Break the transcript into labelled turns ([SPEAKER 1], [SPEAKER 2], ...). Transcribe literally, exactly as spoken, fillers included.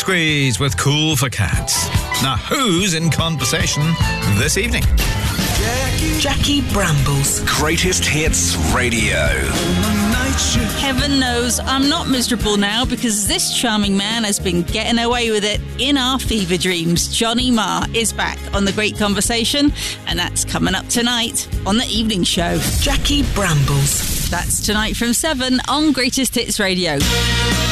[SPEAKER 1] Squeeze with Cool for Cats. Now, who's in conversation this evening?
[SPEAKER 2] Jackie Brambles.
[SPEAKER 3] Greatest Hits Radio.
[SPEAKER 4] Heaven knows I'm not miserable now because this charming man has been getting away with it in our fever dreams. Johnny Marr is back on The Great Conversation, and that's coming up tonight on The Evening Show.
[SPEAKER 2] Jackie Brambles.
[SPEAKER 4] That's tonight from seven on Greatest Hits Radio.